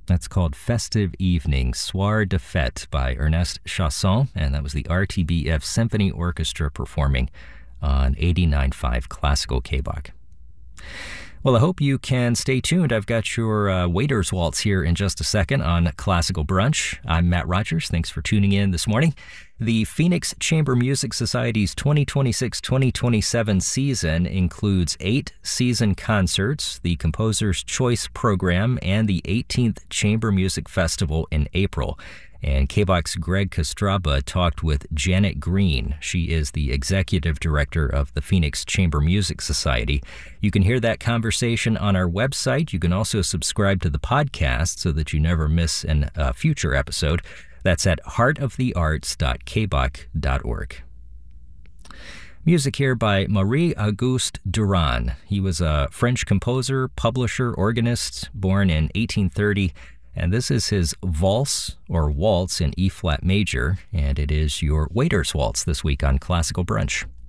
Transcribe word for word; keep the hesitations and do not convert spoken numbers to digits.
That's called Festive Evening, Soir de Fête by Ernest Chausson, and that was the R T B F Symphony Orchestra performing on eighty-nine point five Classical K B O C. Well, I hope you can stay tuned. I've got your uh, Waiter's Waltz here in just a second on Classical Brunch. I'm Matt Rogers. Thanks for tuning in this morning. The Phoenix Chamber Music Society's twenty twenty-six twenty twenty-seven season includes eight season concerts, the Composer's Choice Program, and the eighteenth Chamber Music Festival in April. And K B O C's Greg Kostraba talked with Janet Green. She is the executive director of the Phoenix Chamber Music Society. You can hear that conversation on our website. You can also subscribe to the podcast so that you never miss a uh, future episode. That's at heart of the arts dot k b o c dot org. Music here by Marie-Auguste Durand. He was a French composer, publisher, organist, born in eighteen thirty. And this is his Valse, or Waltz, in E-flat major, and it is your Waiter's Waltz this week on Classical Brunch.